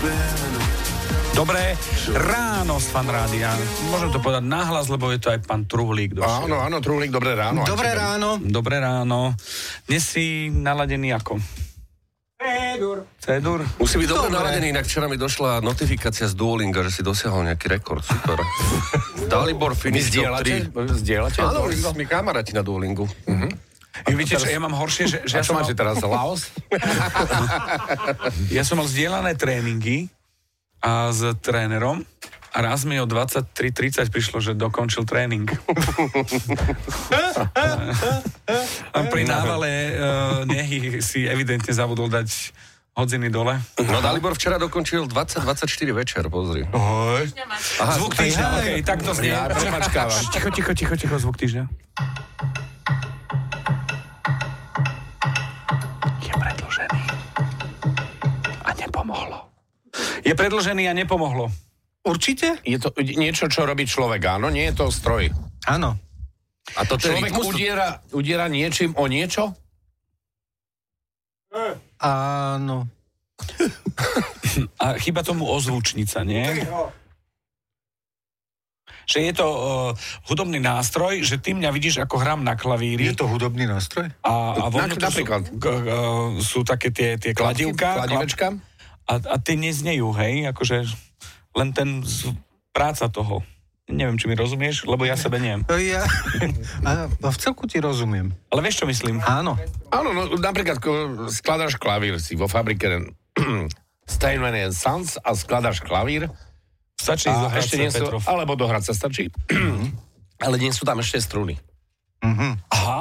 Dobré ráno z Fan Rádia. Môžem to povedať nahlas, lebo je to aj pán Truhlík. Áno, Truhlík, dobré ráno. Dobré ráno. Dobré ráno. Dnes si naladený ako? Cédur. Musí byť dobre naladený, inak včera mi došla notifikácia z Duolinga, že si dosiahol nejaký rekord, super. Dalibor finish top 3. Zdieľate? Áno, my kamaráti na Duolingu. Viete čo, ja mám horšie, že A čo máte teraz, Laos? Ja som mal zdieľané tréningy a s trénerom a raz mi o 23:30 prišlo, že dokončil tréning. A pri návale nehy si evidentne zabudol dať hodziny dole. No Dalibor včera dokončil 20:24 večer, pozri. Aha, zvuk týždňa, okej, tak to znie. Ja premačkávam. Ticho, zvuk týždňa. Je predĺžený. A nepomohlo. Je predĺžený a nepomohlo. Určite? Je to niečo, čo robí človek, áno? Nie je to stroj. Áno. A toto je Človek udiera niečím o niečo? Áno. A chýba tomu ozvučnica, nie? Že je to hudobný nástroj, že ty mňa vidíš, ako hrám na klavíri. Je to hudobný nástroj? A vo mne to napríklad. sú také tie kladivka. Kladivečka? A tie neznejú, hej? Akože len práca toho. Neviem, či mi rozumieš, lebo ja sebe neviem. V celku ti rozumiem. Ale vieš, čo myslím? Áno. Áno, no napríklad skladáš klavír si vo fabrike Steinway & Sons a skladáš klavír. Stačí A zohrať ešte sa, nie sú, Petrov. alebo dohrať sa stačí. Ale nie sú tam ešte struny. Aha.